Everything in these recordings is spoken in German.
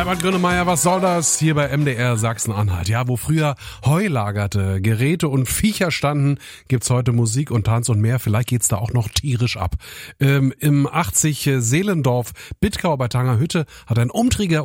Herbert Grönemeyer, was soll das hier bei MDR Sachsen-Anhalt? Ja, wo früher Heu lagerte, Geräte und Viecher standen, gibt's heute Musik und Tanz und mehr. Vielleicht geht's da auch noch tierisch ab. Im 80 Seelendorf Bittkau bei Tangerhütte hat ein umtriebiger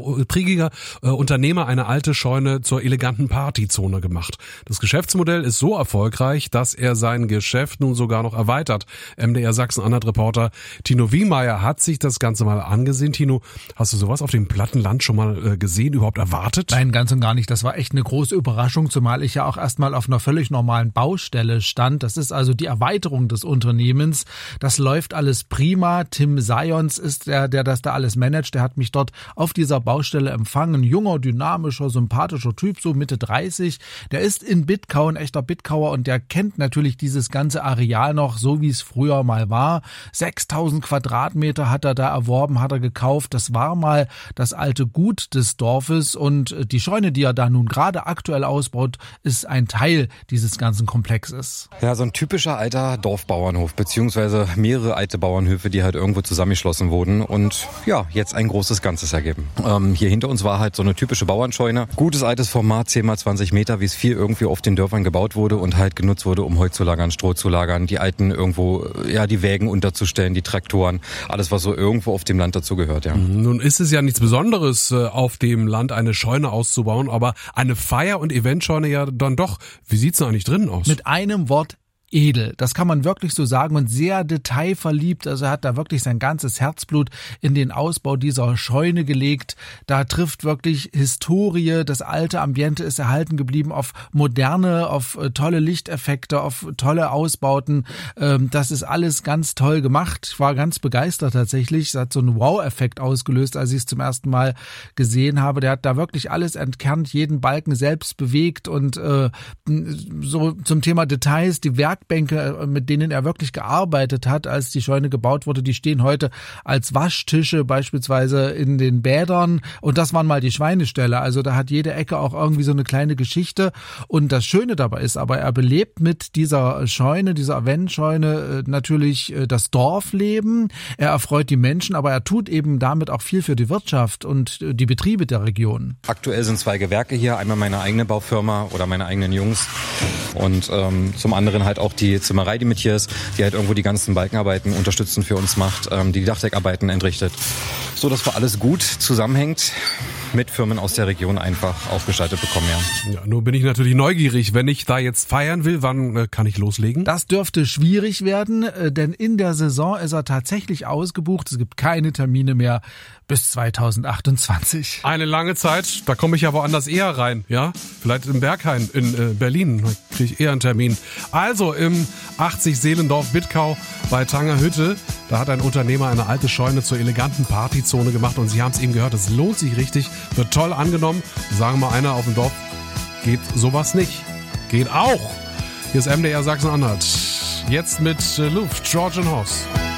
Unternehmer eine alte Scheune zur eleganten Partyzone gemacht. Das Geschäftsmodell ist so erfolgreich, dass er sein Geschäft nun sogar noch erweitert. MDR Sachsen-Anhalt-Reporter Tino Wiemeyer hat sich das Ganze mal angesehen. Tino, hast du sowas auf dem Plattenland schon mal gesehen, überhaupt erwartet? Nein, ganz und gar nicht. Das war echt eine große Überraschung, zumal ich ja auch erstmal auf einer völlig normalen Baustelle stand. Das ist also die Erweiterung des Unternehmens. Das läuft alles prima. Tim Sayons ist der das da alles managt. Der hat mich dort auf dieser Baustelle empfangen. Junger, dynamischer, sympathischer Typ, so Mitte 30. Der ist in Bittkau, ein echter Bittkauer, und der kennt natürlich dieses ganze Areal noch, so wie es früher mal war. 6000 Quadratmeter hat er da erworben, hat er gekauft. Das war mal das alte Gut des Dorfes, und die Scheune, die er da nun gerade aktuell ausbaut, ist ein Teil dieses ganzen Komplexes. Ja, so ein typischer alter Dorfbauernhof, beziehungsweise mehrere alte Bauernhöfe, die halt irgendwo zusammengeschlossen wurden und ja, jetzt ein großes Ganzes ergeben. Hier hinter uns war halt so eine typische Bauernscheune. Gutes altes Format, 10 mal 20 Meter, wie es viel irgendwie auf den Dörfern gebaut wurde und halt genutzt wurde, um Heu zu lagern, Stroh zu lagern, die alten irgendwo, ja, die Wägen unterzustellen, die Traktoren, alles, was so irgendwo auf dem Land dazu gehört, ja. Nun ist es ja nichts Besonderes, auf dem Land eine Scheune auszubauen, aber eine Feier- und Eventscheune ja dann doch. Wie sieht's denn eigentlich drinnen aus? Mit einem Wort: edel. Das kann man wirklich so sagen, und sehr detailverliebt. Also er hat da wirklich sein ganzes Herzblut in den Ausbau dieser Scheune gelegt. Da trifft wirklich Historie, das alte Ambiente ist erhalten geblieben, auf moderne, auf tolle Lichteffekte, auf tolle Ausbauten. Das ist alles ganz toll gemacht. Ich war ganz begeistert tatsächlich. Es hat so einen Wow-Effekt ausgelöst, als ich es zum ersten Mal gesehen habe. Der hat da wirklich alles entkernt, jeden Balken selbst bewegt, und so zum Thema Details, die Werkbänke, mit denen er wirklich gearbeitet hat, als die Scheune gebaut wurde, die stehen heute als Waschtische beispielsweise in den Bädern, und das waren mal die Schweineställe. Also da hat jede Ecke auch irgendwie so eine kleine Geschichte, und das Schöne dabei ist aber, er belebt mit dieser Scheune, dieser Eventscheune natürlich das Dorfleben, er erfreut die Menschen, aber er tut eben damit auch viel für die Wirtschaft und die Betriebe der Region. Aktuell sind 2 Gewerke hier, einmal meine eigene Baufirma oder meine eigenen Jungs und zum anderen halt auch die Zimmerei, die mit hier ist, die halt irgendwo die ganzen Balkenarbeiten unterstützend für uns macht, die Dachdeckarbeiten entrichtet, so dass wir alles gut zusammenhängt mit Firmen aus der Region einfach aufgestaltet bekommen, ja. Ja, nun bin ich natürlich neugierig. Wenn ich da jetzt feiern will, wann kann ich loslegen? Das dürfte schwierig werden, denn in der Saison ist er tatsächlich ausgebucht. Es gibt keine Termine mehr bis 2028. Eine lange Zeit, da komme ich ja woanders eher rein, ja? Vielleicht im Berghain in Berlin, da kriege ich eher einen Termin. Also im 80 Seelendorf Bittkau bei Tangerhütte, da hat ein Unternehmer eine alte Scheune zur eleganten Partyzone gemacht, und Sie haben es eben gehört, es lohnt sich richtig, wird toll angenommen. Sagen wir mal, einer auf dem Dorf, geht sowas nicht. Geht auch. Hier ist MDR Sachsen-Anhalt. Jetzt mit Luft, Georgian Horse.